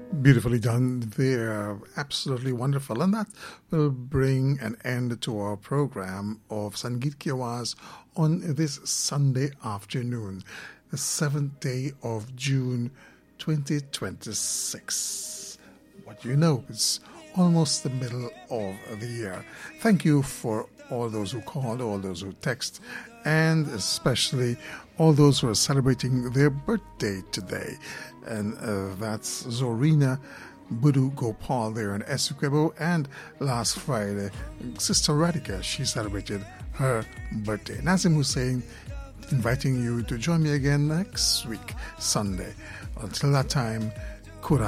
Beautifully done there. Absolutely wonderful. And that will bring an end to our program of Sangeet Ki Awaaz on this Sunday afternoon, the 7th day of June 2026. What do you know? It's almost the middle of the year. Thank you for all those who called, all those who text, and especially all those who are celebrating their birthday today. And that's Zorina Budu Gopal there in Essequibo. And last Friday, Sister Radhika, she celebrated her birthday. Nazim Hussain inviting you to join me again next week, Sunday. Until that time, Kura.